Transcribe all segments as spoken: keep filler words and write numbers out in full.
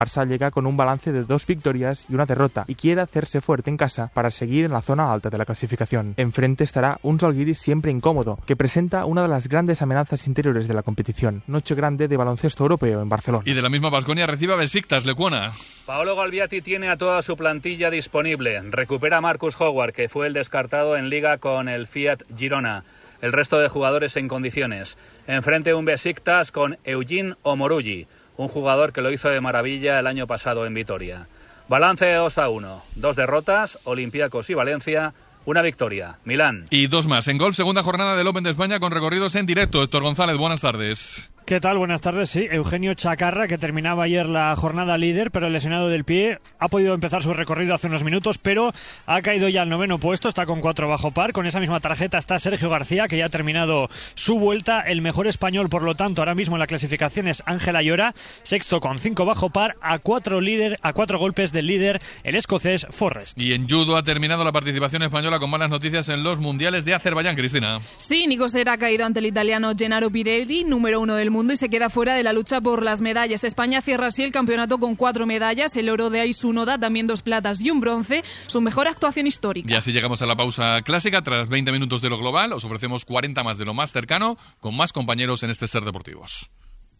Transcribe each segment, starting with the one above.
Barça llega con un balance de dos victorias y una derrota y quiere hacerse fuerte en casa para seguir en la zona alta de la clasificación. Enfrente estará un Zalgiris siempre incómodo, que presenta una de las grandes amenazas interiores de la competición. Noche grande de baloncesto europeo en Barcelona. Y de la misma Baskonia recibe a Besiktas, Lecuona. Paolo Galbiati tiene a toda su plantilla disponible. Recupera a Marcus Howard, que fue el descartado en Liga con el Fiat Girona. El resto de jugadores en condiciones. Enfrente un Besiktas con Eugene Omoruyi, un jugador que lo hizo de maravilla el año pasado en Vitoria. Balance de dos a uno. Dos derrotas, Olympiacos y Valencia. Una victoria, Milán. Y dos más. En golf, segunda jornada del Open de España con recorridos en directo. Héctor González, buenas tardes. ¿Qué tal? Buenas tardes. Sí, Eugenio Chacarra, que terminaba ayer la jornada líder, pero lesionado del pie, ha podido empezar su recorrido hace unos minutos, pero ha caído ya al noveno puesto, está con cuatro bajo par. Con esa misma tarjeta está Sergio García, que ya ha terminado su vuelta. El mejor español, por lo tanto, ahora mismo en la clasificación es Ángel Ayora, sexto con cinco bajo par, a cuatro, líder, a cuatro golpes del líder, el escocés Forrest. Y en judo ha terminado la participación española con malas noticias en los mundiales de Azerbaiyán, Cristina. Sí, Nico Serra ha caído ante el italiano Gennaro Pirelli, número uno del mundo, y se queda fuera de la lucha por las medallas. España cierra así el campeonato con cuatro medallas, el oro de Aisu Noda, también dos platas y un bronce, su mejor actuación histórica. Y así llegamos a la pausa clásica. Tras veinte minutos de lo global, os ofrecemos cuarenta más de lo más cercano, con más compañeros en este Ser Deportivos.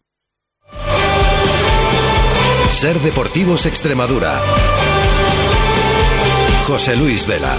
Ser Deportivos Extremadura. José Luis Vela.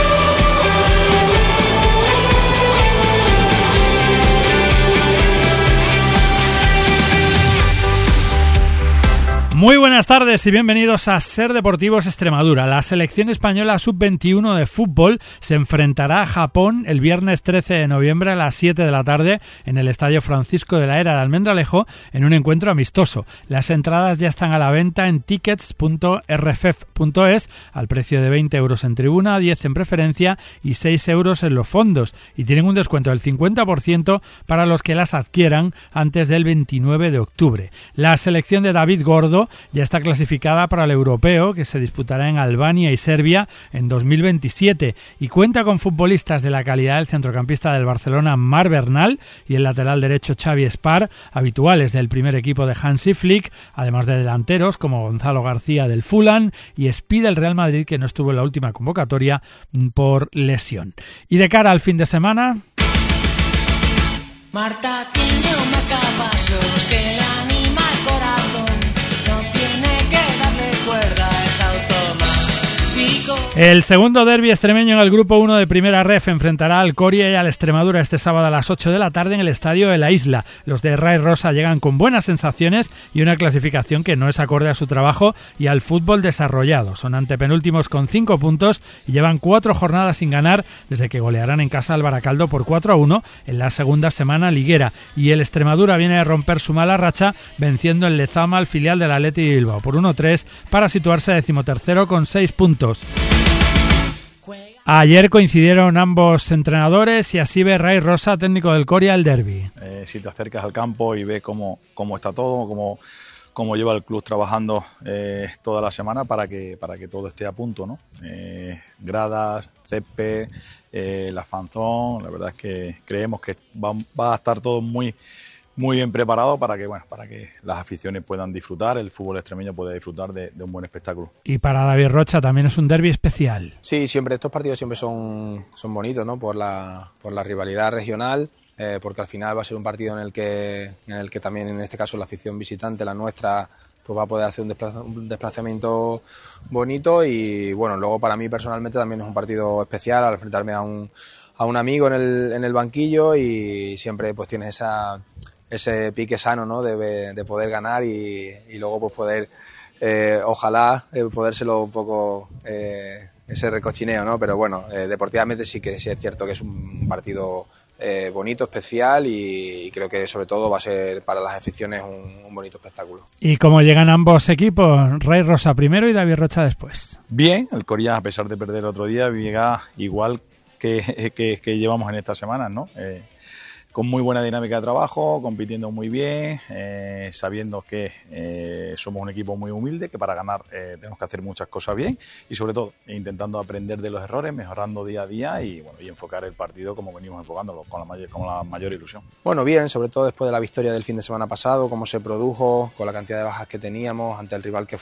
Muy buenas tardes y bienvenidos a Ser Deportivos Extremadura. La selección española sub veintiuno de fútbol se enfrentará a Japón el viernes trece de noviembre a las siete de la tarde en el Estadio Francisco de la Era de Almendralejo en un encuentro amistoso. Las entradas ya están a la venta en tickets punto r f e f punto es al precio de veinte euros en tribuna, diez en preferencia y seis euros en los fondos, y tienen un descuento del cincuenta por ciento para los que las adquieran antes del veintinueve de octubre. La selección de David Gordo ya está clasificada para el europeo, que se disputará en Albania y Serbia en dos mil veintisiete, y cuenta con futbolistas de la calidad del centrocampista del Barcelona Marc Bernal y el lateral derecho Xavi Espar, habituales del primer equipo de Hansi Flick, además de delanteros como Gonzalo García del Fulham y Espí del Real Madrid, que no estuvo en la última convocatoria por lesión. Y de cara al fin de semana... Marta tiene un marcapasos que le anima el corazón. El segundo derbi extremeño en el grupo uno de Primera Ref enfrentará al Coria y al Extremadura este sábado a las ocho de la tarde en el Estadio de la Isla. Los de Ray Rosa llegan con buenas sensaciones y una clasificación que no es acorde a su trabajo y al fútbol desarrollado. Son antepenúltimos con cinco puntos y llevan cuatro jornadas sin ganar desde que golearán en casa al Baracaldo por cuatro a uno en la segunda semana liguera. Y el Extremadura viene a romper su mala racha venciendo en Lezama al filial del Athletic de Bilbao por uno a tres para situarse decimotercero con seis puntos. Ayer coincidieron ambos entrenadores y así ve Ray Rosa, técnico del Coria, el derbi. Eh, si te acercas al campo y ves cómo, cómo está todo, cómo, cómo lleva el club trabajando eh, toda la semana para que, para que todo esté a punto, ¿no? Eh, gradas, césped, eh, la fanzón, la verdad es que creemos que va, va a estar todo muy... muy bien preparado para que bueno para que las aficiones puedan disfrutar, el fútbol extremeño pueda disfrutar de, de un buen espectáculo. Y para David Rocha también es un derbi especial. Sí, siempre estos partidos siempre son, son bonitos, ¿no? Por la, por la rivalidad regional, eh, porque al final va a ser un partido en el que en el que también en este caso la afición visitante, la nuestra, pues va a poder hacer un, desplaza, un desplazamiento bonito. Y bueno, luego para mí personalmente también es un partido especial al enfrentarme a un a un amigo en el en el banquillo, y siempre pues tienes esa ese pique sano, ¿no? De, de poder ganar y, y luego pues poder, eh, ojalá, eh, podérselo un poco, eh, ese recochineo, ¿no? Pero bueno, eh, deportivamente sí que sí es cierto que es un partido eh, bonito, especial, y, y creo que sobre todo va a ser para las aficiones un, un bonito espectáculo. ¿Y cómo llegan ambos equipos? Ray Rosa primero y David Rocha después. Bien, el Coria, a pesar de perder el otro día, llega igual que, que, que llevamos en estas semanas, ¿no? Eh, con muy buena dinámica de trabajo, compitiendo muy bien, eh, sabiendo que eh, somos un equipo muy humilde, que para ganar eh, tenemos que hacer muchas cosas bien y sobre todo intentando aprender de los errores, mejorando día a día y, bueno, y enfocar el partido como venimos enfocándolo, con la mayor, con la mayor ilusión. Bueno, bien, sobre todo después de la victoria del fin de semana pasado, cómo se produjo, con la cantidad de bajas que teníamos ante el rival que